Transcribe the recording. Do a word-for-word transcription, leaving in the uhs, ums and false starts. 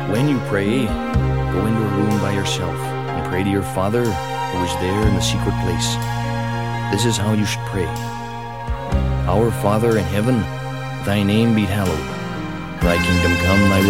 When you pray, go into a room by yourself and pray to your Father who is there in the secret place. This is how you should pray. Our Father in heaven, thy name be hallowed. Thy kingdom come, thy will